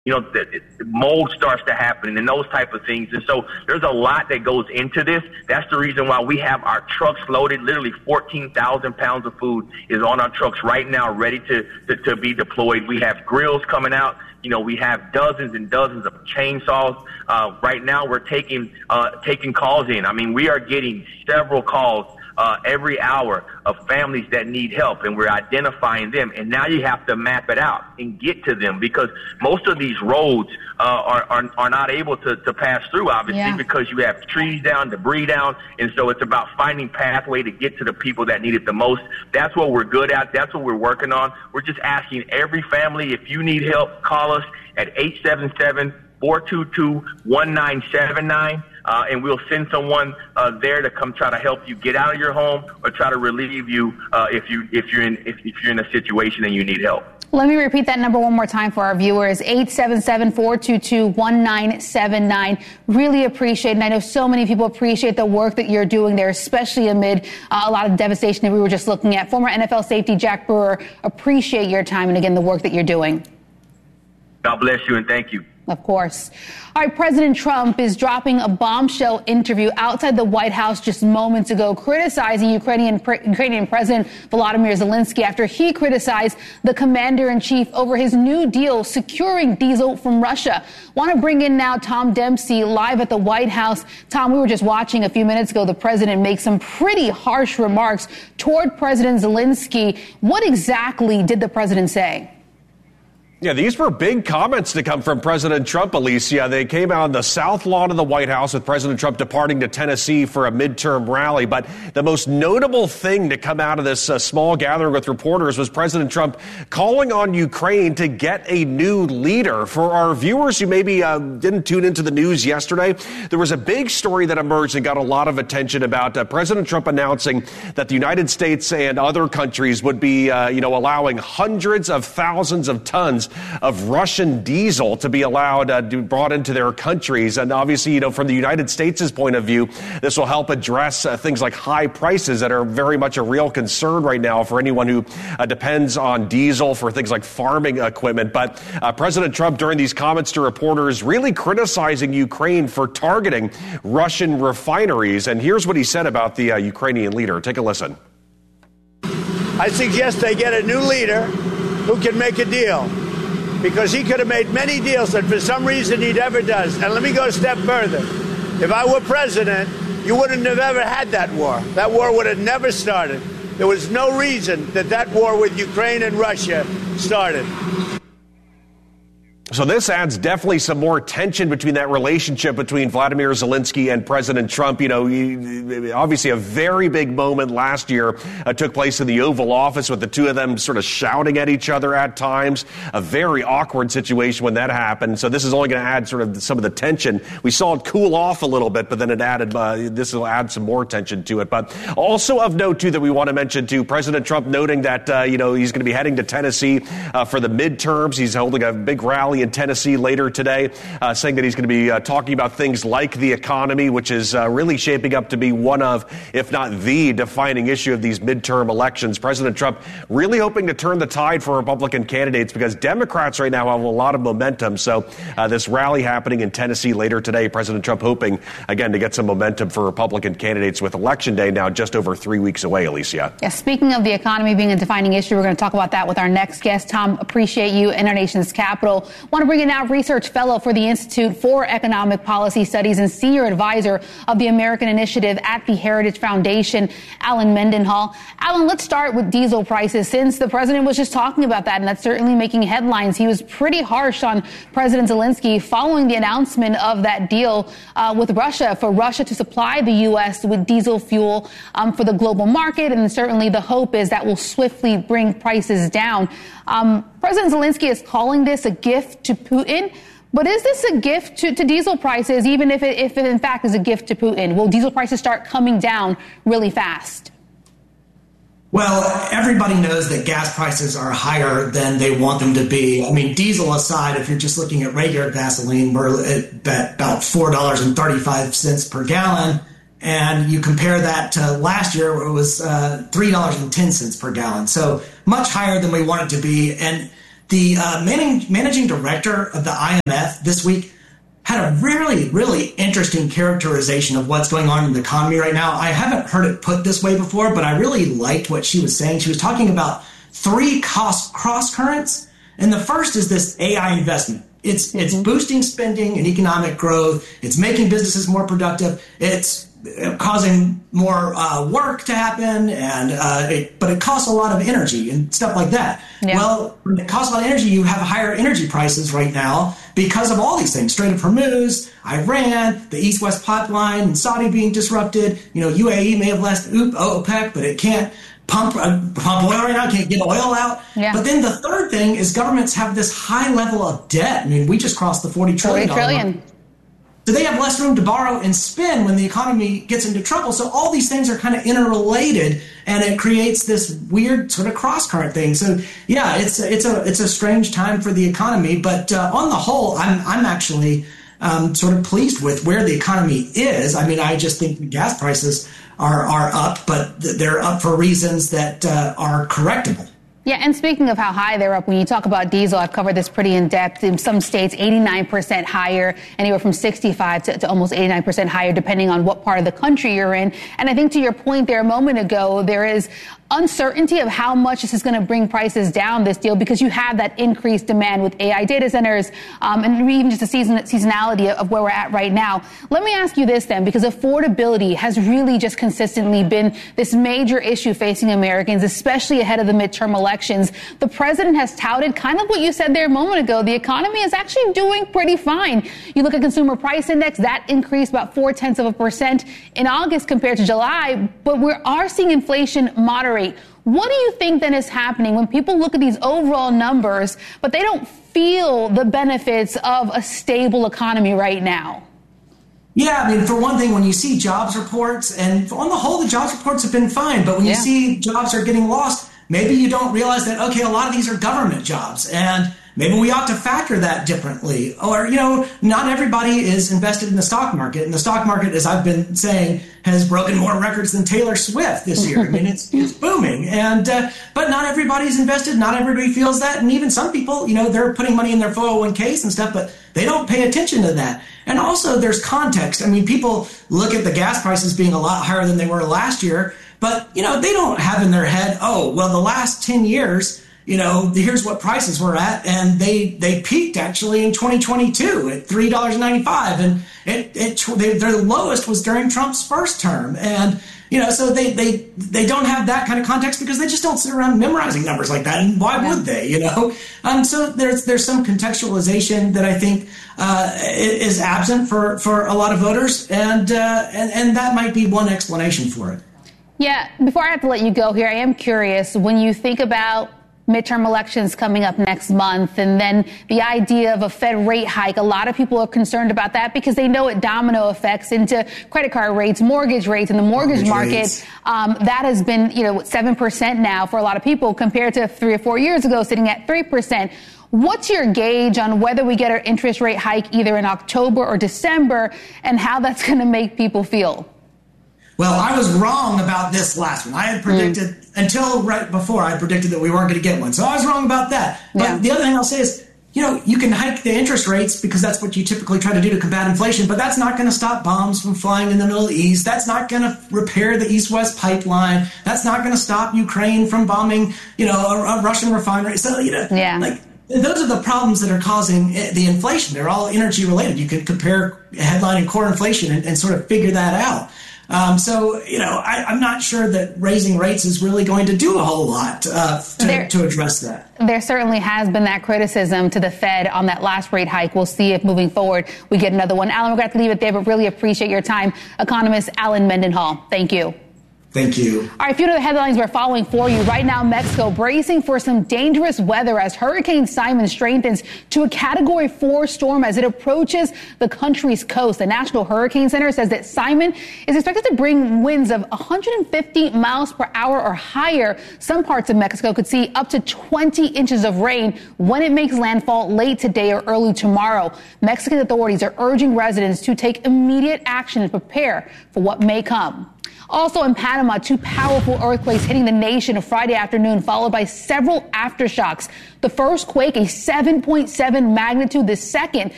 mold starts to happen and those type of things. And so there's a lot that goes into this. That's the reason why we have our trucks loaded. Literally 14,000 pounds of food is on our trucks right now, ready to be deployed. We have grills coming out. We have dozens and dozens of chainsaws. Right now we're taking calls in. I mean, we are getting several calls every hour of families that need help, and we're identifying them. And now you have to map it out and get to them, because most of these roads are not able to pass through, obviously, because you have trees down, debris down, and so it's about finding pathway to get to the people that need it the most. That's what we're good at. That's what we're working on. We're just asking every family, if you need help, call us at 877-422-1979. And we'll send someone there to come try to help you get out of your home or try to relieve you if you're in a situation and you need help. Let me repeat that number one more time for our viewers, 877-422-1979. Really appreciate it. And I know so many people appreciate the work that you're doing there, especially amid a lot of devastation that we were just looking at. Former NFL safety Jack Brewer, appreciate your time and, again, the work that you're doing. God bless you and thank you. Of course. All right, President Trump is dropping a bombshell interview outside the White House just moments ago, criticizing Ukrainian President Volodymyr Zelensky after he criticized the commander-in-chief over his new deal securing diesel from Russia. Want to bring in now Tom Dempsey live at the White House. Tom, we were just watching a few minutes ago the president make some pretty harsh remarks toward President Zelensky. What exactly did the president say? Yeah, these were big comments to come from President Trump, Alicia. They came out on the South Lawn of the White House with President Trump departing to Tennessee for a midterm rally. But the most notable thing to come out of this small gathering with reporters was President Trump calling on Ukraine to get a new leader. For our viewers who maybe didn't tune into the news yesterday, there was a big story that emerged and got a lot of attention about President Trump announcing that the United States and other countries would be, allowing hundreds of thousands of tons of Russian diesel to be allowed brought into their countries. And obviously, from the United States' point of view, this will help address things like high prices that are very much a real concern right now for anyone who depends on diesel for things like farming equipment. But President Trump, during these comments to reporters, really criticizing Ukraine for targeting Russian refineries. And here's what he said about the Ukrainian leader. Take a listen. I suggest they get a new leader who can make a deal, because he could have made many deals that for some reason he never does. And let me go a step further. If I were president, you wouldn't have ever had that war. That war would have never started. There was no reason that war with Ukraine and Russia started. So this adds definitely some more tension between that relationship between Vladimir Zelensky and President Trump. Obviously a very big moment last year took place in the Oval Office with the two of them sort of shouting at each other at times. A very awkward situation when that happened. So this is only going to add sort of some of the tension. We saw it cool off a little bit, but then it added, this will add some more tension to it. But also of note, too, that we want to mention, too, President Trump noting that, he's going to be heading to Tennessee for the midterms. He's holding a big rally in Tennessee later today, saying that he's going to be talking about things like the economy, which is really shaping up to be one of, if not the defining issue of these midterm elections. President Trump really hoping to turn the tide for Republican candidates, because Democrats right now have a lot of momentum. So this rally happening in Tennessee later today, President Trump hoping, again, to get some momentum for Republican candidates with Election Day now just over 3 weeks away, Alicia. Yeah, speaking of the economy being a defining issue, we're going to talk about that with our next guest. Tom, appreciate you in our nation's capital. Want to bring in now research fellow for the Institute for Economic Policy Studies and senior advisor of the American Initiative at the Heritage Foundation, Alan Mendenhall. Alan, let's start with diesel prices, since the president was just talking about that, and that's certainly making headlines. He was pretty harsh on President Zelensky following the announcement of that deal with Russia, for Russia to supply the U.S. with diesel fuel for the global market, and certainly the hope is that will swiftly bring prices down. President Zelensky is calling this a gift to Putin, but is this a gift to diesel prices, even if it in fact is a gift to Putin? Will diesel prices start coming down really fast? Well, everybody knows that gas prices are higher than they want them to be. I mean, diesel aside, if you're just looking at regular gasoline, we're at about $4.35 per gallon. And you compare that to last year, where it was $3.10 per gallon. So much higher than we want it to be. And The managing director of the IMF this week had a really, really interesting characterization of what's going on in the economy right now. I haven't heard it put this way before, but I really liked what she was saying. She was talking about three cross currents. And the first is this AI investment. It's boosting spending and economic growth. It's making businesses more productive. It's causing more work to happen, but it costs a lot of energy and stuff like that. Yeah. Well, when it costs a lot of energy, you have higher energy prices right now because of all these things. Strait of Hormuz, Iran, the East-West pipeline, and Saudi being disrupted. UAE may have left OPEC, but it can't pump oil right now, can't get oil out. Yeah. But then the third thing is governments have this high level of debt. I mean, we just crossed the $40 trillion. So they have less room to borrow and spend when the economy gets into trouble. So all these things are kind of interrelated, and it creates this weird sort of cross-current thing. So yeah, it's a strange time for the economy. But on the whole, I'm actually sort of pleased with where the economy is. I mean, I just think the gas prices are up, but they're up for reasons that are correctable. Yeah, and speaking of how high they're up, when you talk about diesel, I've covered this pretty in depth. In some states, 89% higher, anywhere from 65 to almost 89% higher, depending on what part of the country you're in. And I think to your point there a moment ago, there is uncertainty of how much this is going to bring prices down, this deal, because you have that increased demand with AI data centers and even just the seasonality of where we're at right now. Let me ask you this then, because affordability has really just consistently been this major issue facing Americans, especially ahead of the midterm elections. The president has touted kind of what you said there a moment ago. The economy is actually doing pretty fine. You look at consumer price index, that increased about 0.4% in August compared to July, but we are seeing inflation moderate. What do you think then is happening when people look at these overall numbers, but they don't feel the benefits of a stable economy right now? Yeah, I mean, for one thing, when you see jobs reports, and on the whole, the jobs reports have been fine, but when you see jobs are getting lost, maybe you don't realize that, okay, a lot of these are government jobs, and maybe we ought to factor that differently. Or, not everybody is invested in the stock market. And the stock market, as I've been saying, has broken more records than Taylor Swift this year. I mean, it's booming. And but not everybody's invested. Not everybody feels that. And even some people, they're putting money in their 401ks and stuff, but they don't pay attention to that. And also there's context. I mean, people look at the gas prices being a lot higher than they were last year, but, they don't have in their head, oh, well, the last 10 years, here's what prices were at, and they peaked actually in 2022 at $3.95, and their lowest was during Trump's first term, and so they don't have that kind of context because they just don't sit around memorizing numbers like that, and why would they? So there's some contextualization that I think is absent for a lot of voters, and that might be one explanation for it. Yeah, before I have to let you go here, I am curious when you think about midterm elections coming up next month, and then the idea of a Fed rate hike. A lot of people are concerned about that because they know it domino effects into credit card rates, mortgage rates, and the mortgage market. That has been, 7% now for a lot of people compared to 3 or 4 years ago, sitting at 3%. What's your gauge on whether we get our interest rate hike either in October or December, and how that's going to make people feel? Well, I was wrong about this last one. I had predicted, until right before, I predicted that we weren't going to get one. So I was wrong about that. But the other thing I'll say is, you can hike the interest rates because that's what you typically try to do to combat inflation, but that's not going to stop bombs from flying in the Middle East. That's not going to repair the East-West pipeline. That's not going to stop Ukraine from bombing, a Russian refinery. So, those are the problems that are causing the inflation. They're all energy related. You can compare headline and core inflation and sort of figure that out. I'm not sure that raising rates is really going to do a whole lot to address that. There certainly has been that criticism to the Fed on that last rate hike. We'll see if moving forward we get another one. Alan, we're going to have to leave it there, but really appreciate your time. Economist Alan Mendenhall, thank you. Thank you. All right, a few of the headlines we're following for you. Right now, Mexico bracing for some dangerous weather as Hurricane Simon strengthens to a Category 4 storm as it approaches the country's coast. The National Hurricane Center says that Simon is expected to bring winds of 150 miles per hour or higher. Some parts of Mexico could see up to 20 inches of rain when it makes landfall late today or early tomorrow. Mexican authorities are urging residents to take immediate action and prepare for what may come. Also in Panama, 2 powerful earthquakes hitting the nation Friday afternoon, followed by several aftershocks. The first quake, a 7.7 magnitude. The second,